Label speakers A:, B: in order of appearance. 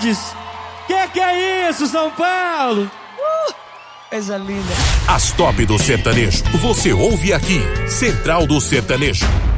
A: Sanches. Que é isso, São Paulo?
B: Coisa linda.
C: As top do sertanejo. Você ouve aqui. Central do Sertanejo.